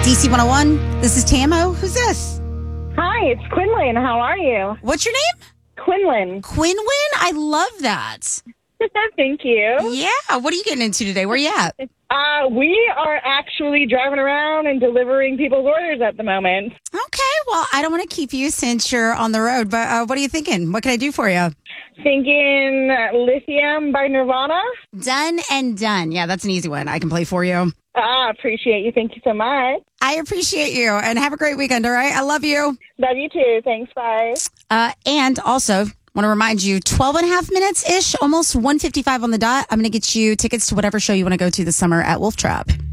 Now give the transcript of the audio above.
DC 101, this is Tamo. Who's this? Hi, it's Quinlan. How are you? What's your name? Quinlan. Quinwin? I love that. Thank you. Yeah, what are you getting into today? Where you at? We are actually driving around and delivering people's orders at the moment. Okay, well, I don't want to keep you since you're on the road, but what are you thinking? What can I do for you? Thinking Lithium by Nirvana. Done and done. Yeah, that's an easy one. I can play for you. Appreciate you. Thank you so much. I appreciate you, and have a great weekend, all right? I love you. Love you too. Thanks. Bye. And also, want to remind you, 12 and a half minutes-ish, almost 1:55 on the dot. I'm going to get you tickets to whatever show you want to go to this summer at Wolf Trap.